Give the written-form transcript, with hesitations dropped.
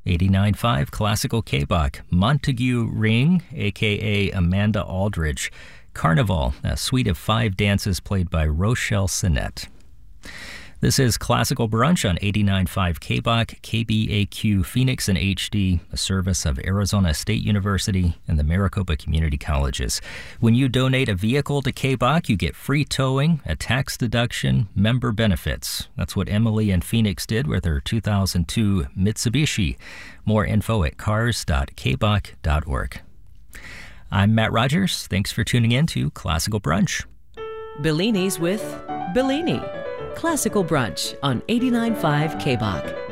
89.5 Classical K-Bach, Montague Ring, a.k.a. Amanda Aldridge. Carnival, a suite of 5 dances played by Rochelle Sinnett. This is Classical Brunch on 89.5 K-Bach, KBAQ Phoenix in HD, a service of Arizona State University and the Maricopa Community Colleges. When you donate a vehicle to K-Bach, you get free towing, a tax deduction, member benefits. That's what Emily in Phoenix did with her 2002 Mitsubishi. More info at cars.kbach.org. I'm Matt Rogers. Thanks for tuning in to Classical Brunch. Bellini's with Bellini. Classical Brunch on 89.5 K-Bach.